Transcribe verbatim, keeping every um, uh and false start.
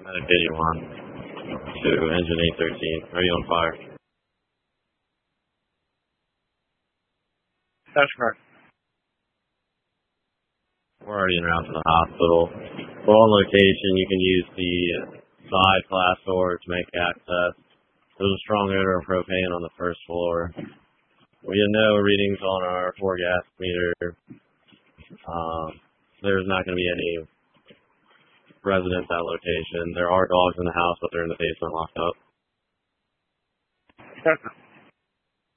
Medicaid you want to engine eight thirteen. Are you on fire? That's correct. We're already en route to the hospital. We're on location. You can use the side class door to make access. There's a strong odor of propane on the first floor. We have no readings on our floor gas meter. Um, there's not going to be any residents at location. There are dogs in the house, but they're in the basement locked up. That's